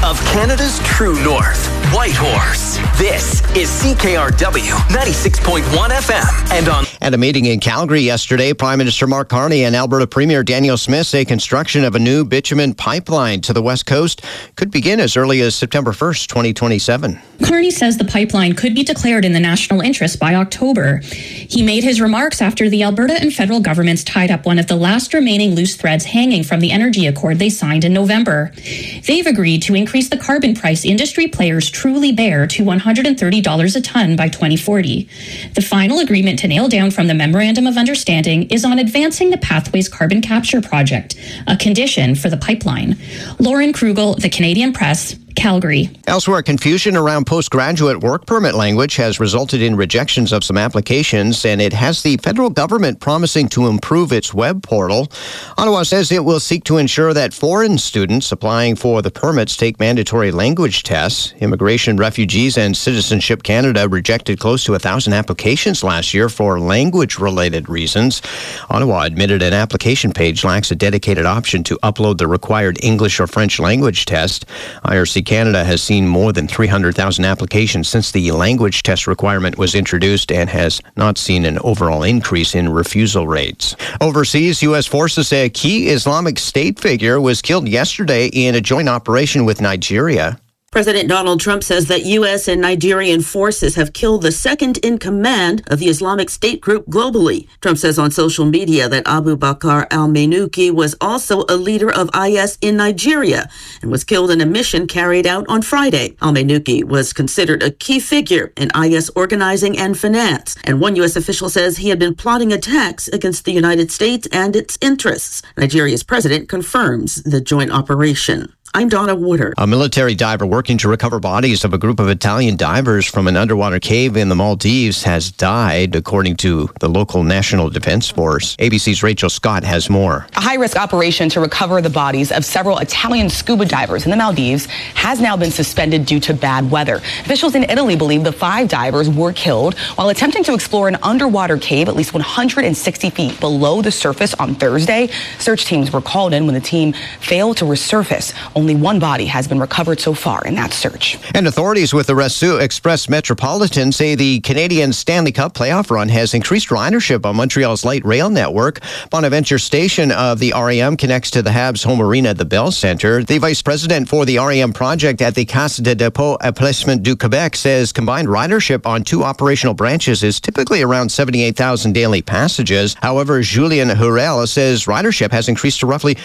of Canada's true north, Whitehorse. This is CKRW 96.1 FM and on. At a meeting in Calgary yesterday, Prime Minister Mark Carney and Alberta Premier Danielle Smith say construction of a new bitumen pipeline to the West Coast could begin as early as September 1st, 2027. Carney says the pipeline could be declared in the national interest by October. He made his remarks after the Alberta and federal governments tied up one of the last remaining loose threads hanging from the energy accord they signed in November. They've agreed to increase the carbon price industry players truly bear to $130 a ton by 2040. The final agreement to nail down from the Memorandum of Understanding is on advancing the Pathways Carbon Capture Project, a condition for the pipeline. Lauren Krugel, The Canadian Press, Calgary. Elsewhere, confusion around postgraduate work permit language has resulted in rejections of some applications, and it has the federal government promising to improve its web portal. Ottawa says it will seek to ensure that foreign students applying for the permits take mandatory language tests. Immigration, Refugees, and Citizenship Canada rejected close to 1,000 applications last year for language-related reasons. Ottawa admitted an application page lacks a dedicated option to upload the required English or French language test. IRC Canada has seen more than 300,000 applications since the language test requirement was introduced and has not seen an overall increase in refusal rates. Overseas, U.S. forces say a key Islamic State figure was killed yesterday in a joint operation with Nigeria. President Donald Trump says that U.S. and Nigerian forces have killed the second in command of the Islamic State group globally. Trump says on social media that Abu Bakr al-Manuki was also a leader of IS in Nigeria and was killed in a mission carried out on Friday. Al-Manuki was considered a key figure in IS organizing and finance, and one U.S. official says he had been plotting attacks against the United States and its interests. Nigeria's president confirms the joint operation. I'm Donna Woodard. A military diver working to recover bodies of a group of Italian divers from an underwater cave in the Maldives has died, according to the local National Defense Force. ABC's Rachel Scott has more. A high-risk operation to recover the bodies of several Italian scuba divers in the Maldives has now been suspended due to bad weather. Officials in Italy believe the 5 divers were killed while attempting to explore an underwater cave at least 160 feet below the surface on Thursday. Search teams were called in when the team failed to resurface. Only one body has been recovered so far in that search. And authorities with the Rescue Express Metropolitan say the Canadian Stanley Cup playoff run has increased ridership on Montreal's light rail network. Bonaventure Station of the REM connects to the Habs home arena at the Bell Centre. The vice president for the REM project at the Caisse de dépôt et placement du Québec says combined ridership on 2 operational branches is typically around 78,000 daily passages. However, Julien Hurel says ridership has increased to roughly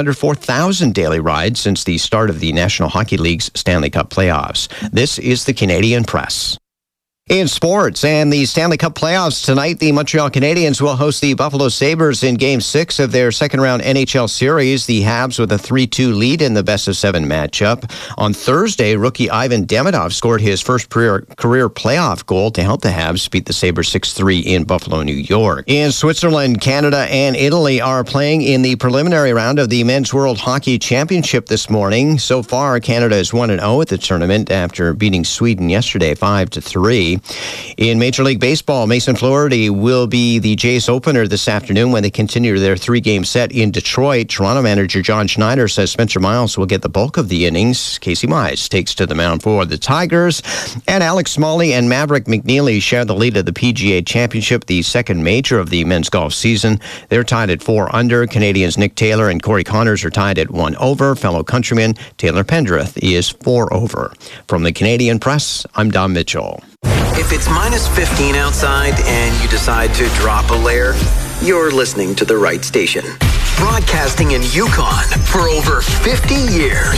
104,000 daily rides since the start of the National Hockey League's Stanley Cup playoffs. This is the Canadian Press. In sports and the Stanley Cup playoffs tonight, the Montreal Canadiens will host the Buffalo Sabres in Game 6 of their second-round NHL series. The Habs with a 3-2 lead in the best-of-7 matchup. On Thursday, rookie Ivan Demidov scored his first career playoff goal to help the Habs beat the Sabres 6-3 in Buffalo, New York. In Switzerland, Canada and Italy are playing in the preliminary round of the Men's World Hockey Championship this morning. So far, Canada is 1-0 at the tournament after beating Sweden yesterday 5-3. In Major League Baseball, Mason Flaherty will be the Jays opener this afternoon when they continue their 3-game set in Detroit. Toronto manager John Schneider says Spencer Miles will get the bulk of the innings. Casey Mize takes to the mound for the Tigers. And Alex Smalley and Maverick McNeely share the lead of the PGA Championship, the second major of the men's golf season. They're tied at 4 under. Canadians Nick Taylor and Corey Connors are tied at 1 over. Fellow countryman Taylor Pendrith is 4 over. From the Canadian Press, I'm Don Mitchell. If it's minus 15 outside and you decide to drop a layer, you're listening to the right station. Broadcasting in Yukon for over 50 years,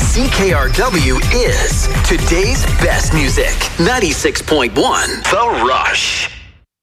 CKRW is today's best music. 96.1 The Rush.